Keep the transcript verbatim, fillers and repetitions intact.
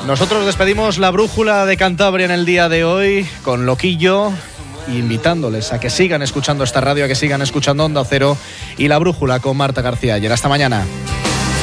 Nosotros despedimos la brújula de Cantabria en el día de hoy con Loquillo, invitándoles a que sigan escuchando esta radio, a que sigan escuchando Onda Cero y la brújula con Marta García Ayer. Hasta mañana.